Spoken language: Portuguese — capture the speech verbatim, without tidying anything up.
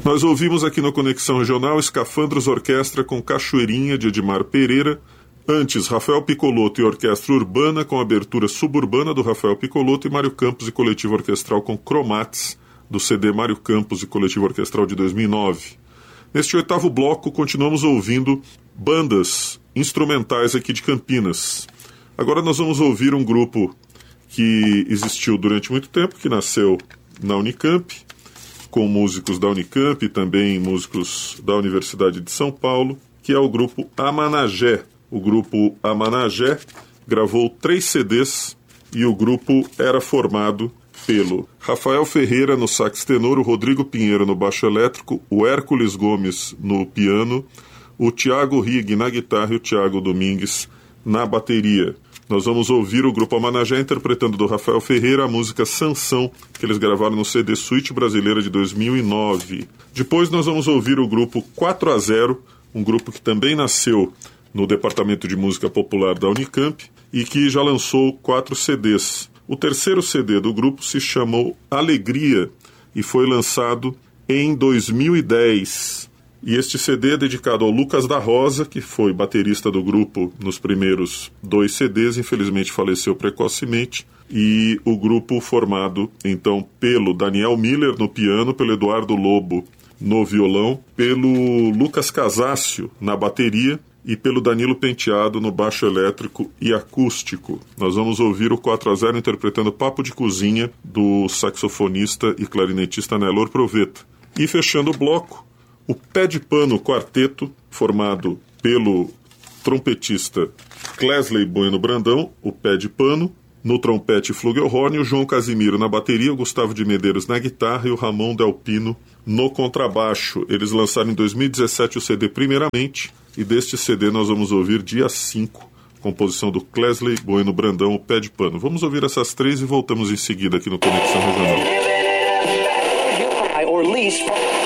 Nós ouvimos aqui no Conexão Regional Escafandros Orquestra com Cachoeirinha, de Edmar Pereira. Antes, Rafael Piccolotto e Orquestra Urbana com abertura suburbana do Rafael Piccolotto e Mário Campos e Coletivo Orquestral com Cromates, do C D Mário Campos e Coletivo Orquestral de dois mil e nove. Neste oitavo bloco, continuamos ouvindo bandas instrumentais aqui de Campinas. Agora nós vamos ouvir um grupo que existiu durante muito tempo, que nasceu na Unicamp, com músicos da Unicamp e também músicos da Universidade de São Paulo, que é o grupo Amanagé. O grupo Amanagé gravou três C Ds e o grupo era formado pelo Rafael Ferreira no sax tenor, o Rodrigo Pinheiro no baixo elétrico, o Hércules Gomes no piano, o Thiago Rigg na guitarra e o Thiago Domingues na bateria. Nós vamos ouvir o grupo Amanagé interpretando do Rafael Ferreira a música Sansão, que eles gravaram no C D Suite Brasileira de dois mil e nove. Depois nós vamos ouvir o grupo quatro a zero, um grupo que também nasceu no Departamento de Música Popular da Unicamp e que já lançou quatro C Ds. O terceiro C D do grupo se chamou Alegria e foi lançado em dois mil e dez. E este C D é dedicado ao Lucas da Rosa, que foi baterista do grupo nos primeiros dois C Ds, infelizmente faleceu precocemente, e o grupo formado, então, pelo Daniel Miller no piano, pelo Eduardo Lobo no violão, pelo Lucas Casácio na bateria e pelo Danilo Penteado no baixo elétrico e acústico. Nós vamos ouvir o quatro a zero interpretando Papo de Cozinha, do saxofonista e clarinetista Nelor Proveta. E fechando o bloco, o Pé de Pano Quarteto, formado pelo trompetista Clesley Bueno Brandão, o Pé de Pano, no trompete Flugelhorn, o João Casimiro na bateria, o Gustavo de Medeiros na guitarra e o Ramon Del Pino no contrabaixo. Eles lançaram em dois mil e dezessete o C D Primeiramente, e deste C D nós vamos ouvir Dia cinco, composição do Clesley Bueno Brandão, o Pé de Pano. Vamos ouvir essas três e voltamos em seguida aqui no Conexão Regional.